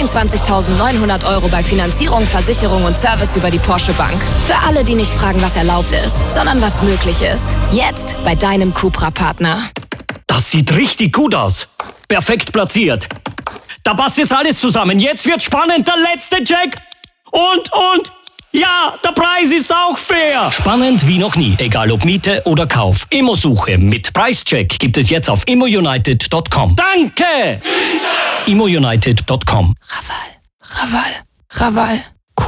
22.900 € bei Finanzierung, Versicherung und Service über die Porsche Bank. Für alle, die nicht fragen, was erlaubt ist, sondern was möglich ist. Jetzt bei deinem Cupra-Partner. Das sieht richtig gut aus. Perfekt platziert. Da passt jetzt alles zusammen. Jetzt wird spannend. Der letzte Check. Und. Ja, der Preis ist auch fair. Spannend wie noch nie. Egal ob Miete oder Kauf. Immosuche mit Preischeck gibt es jetzt auf immounited.com. Danke! immounited.com. Raval.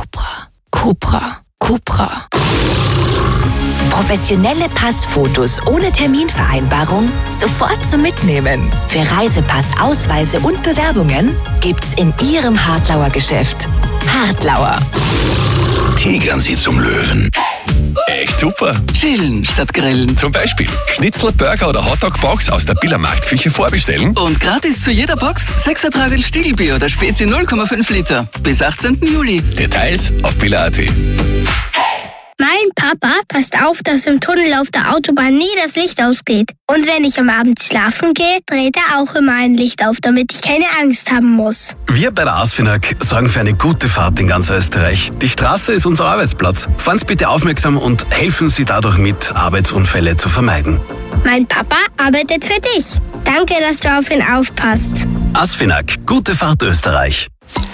Cupra. Professionelle Passfotos ohne Terminvereinbarung sofort zum Mitnehmen. Für Reisepass, Ausweise und Bewerbungen gibt's in Ihrem Hartlauer Geschäft. Hartlauer. Tigern Sie zum Löwen. Echt super. Chillen statt grillen. Zum Beispiel Schnitzel, Burger oder Hotdog-Box aus der Biller Marktküche vorbestellen. Und gratis zu jeder Box 6er Tragel Stiegelbier oder Spezi 0,5 Liter. Bis 18. Juli. Details auf biller.at. Mein Papa passt auf, dass im Tunnel auf der Autobahn nie das Licht ausgeht. Und wenn ich am Abend schlafen gehe, dreht er auch immer ein Licht auf, damit ich keine Angst haben muss. Wir bei der ASFINAG sorgen für eine gute Fahrt in ganz Österreich. Die Straße ist unser Arbeitsplatz. Fahren Sie bitte aufmerksam und helfen Sie dadurch mit, Arbeitsunfälle zu vermeiden. Mein Papa arbeitet für dich. Danke, dass du auf ihn aufpasst. ASFINAG, gute Fahrt Österreich.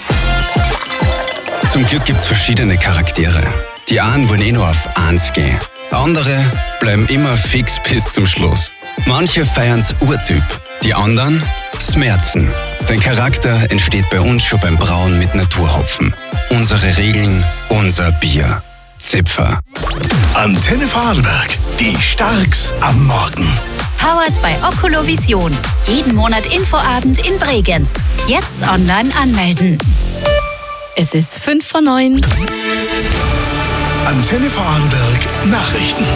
Zum Glück gibt's verschiedene Charaktere. Die einen wollen nur auf 1 gehen. Andere bleiben immer fix bis zum Schluss. Manche feiern's Urtyp, die anderen Smerzen. Dein Charakter entsteht bei uns schon beim Brauen mit Naturhopfen. Unsere Regeln, unser Bier. Zipfer. Antenne Vorarlberg, die Starks am Morgen. Powered bei Oculovision. Jeden Monat Infoabend in Bregenz. Jetzt online anmelden. Es ist 8:55. Antenne Vorarlberg Nachrichten.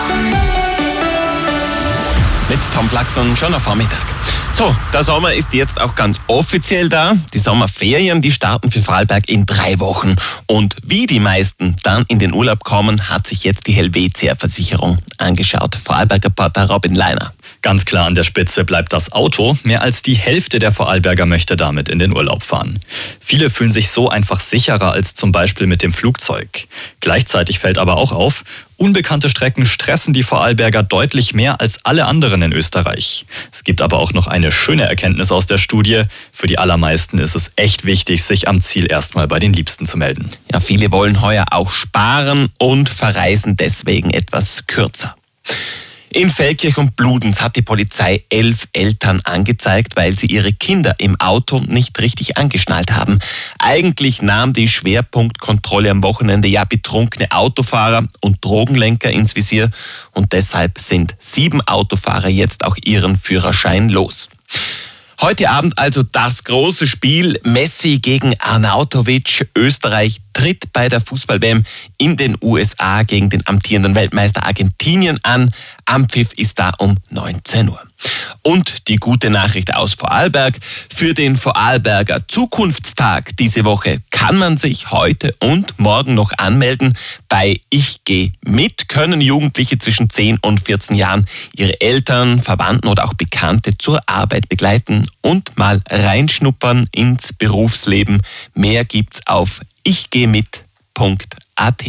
Mit Tom Flaxon schon am Vormittag. So, der Sommer ist jetzt auch ganz offiziell da. Die Sommerferien, die starten für Vorarlberg in 3 Wochen. Und wie die meisten dann in den Urlaub kommen, hat sich jetzt die Helvetia-Versicherung angeschaut. Vorarlberger Reporter Robin Leiner. Ganz klar an der Spitze bleibt das Auto. Mehr als die Hälfte der Vorarlberger möchte damit in den Urlaub fahren. Viele fühlen sich so einfach sicherer als zum Beispiel mit dem Flugzeug. Gleichzeitig fällt aber auch auf, unbekannte Strecken stressen die Vorarlberger deutlich mehr als alle anderen in Österreich. Es gibt aber auch noch eine schöne Erkenntnis aus der Studie. Für die allermeisten ist es echt wichtig, sich am Ziel erstmal bei den Liebsten zu melden. Ja, viele wollen heuer auch sparen und verreisen deswegen etwas kürzer. In Feldkirch und Bludenz hat die Polizei 11 Eltern angezeigt, weil sie ihre Kinder im Auto nicht richtig angeschnallt haben. Eigentlich nahm die Schwerpunktkontrolle am Wochenende ja betrunkene Autofahrer und Drogenlenker ins Visier und deshalb sind 7 Autofahrer jetzt auch ihren Führerschein los. Heute Abend also das große Spiel Messi gegen Arnautovic. Österreich tritt bei der Fußball-WM in den USA gegen den amtierenden Weltmeister Argentinien an. Anpfiff ist da um 19 Uhr. Und die gute Nachricht aus Vorarlberg. Für den Vorarlberger Zukunftstag diese Woche kann man sich heute und morgen noch anmelden. Bei Ich gehe mit können Jugendliche zwischen 10 und 14 Jahren ihre Eltern, Verwandten oder auch Bekannte zur Arbeit begleiten und mal reinschnuppern ins Berufsleben. Mehr gibt's auf ichgehmit.at.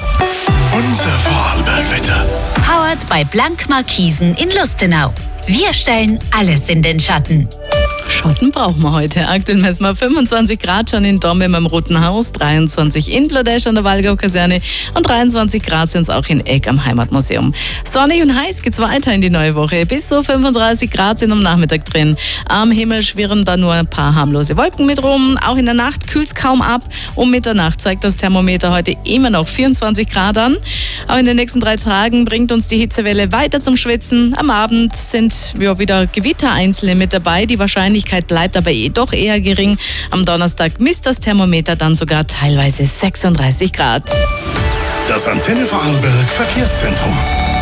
Unser Vorarlberg-Wetter. Powered bei Blank Markisen in Lustenau. Wir stellen alles in den Schatten. Schotten brauchen wir heute. Aktuell messen wir 25 Grad schon in Dornbirn beim Roten Haus, 23 in Blodesch an der Wallgau-Kaserne und 23 Grad sind es auch in Egg am Heimatmuseum. Sonnig und heiß geht's weiter in die neue Woche. Bis zu 35 Grad sind am Nachmittag drin. Am Himmel schwirren da nur ein paar harmlose Wolken mit rum. Auch in der Nacht kühlt's kaum ab. Um Mitternacht zeigt das Thermometer heute immer noch 24 Grad an. Auch in den nächsten 3 Tagen bringt uns die Hitzewelle weiter zum Schwitzen. Am Abend sind wieder Gewitter einzelne mit dabei. Die Wahrscheinlichkeit bleibt aber doch eher gering. Am Donnerstag misst das Thermometer dann sogar teilweise 36 Grad. Das Antenne Vorarlberg Verkehrszentrum.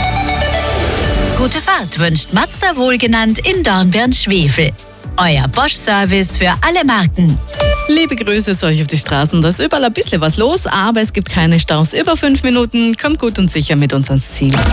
Gute Fahrt wünscht Mazda wohlgenannt in Dornbirn-Schwefel. Euer Bosch-Service für alle Marken. Liebe Grüße zu euch auf die Straßen. Da ist überall ein bisschen was los, aber es gibt keine Staus über 5 Minuten. Kommt gut und sicher mit uns ans Ziel.